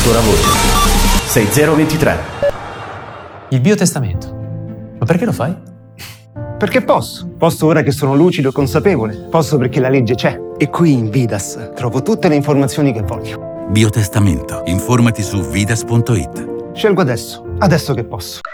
ancora voce. 6023. Il biotestamento. Ma perché lo fai? Perché posso. Posso ora che sono lucido e consapevole. Posso perché la legge c'è. E qui in Vidas trovo tutte le informazioni che voglio. Biotestamento. Informati su vidas.it. Scelgo adesso che posso.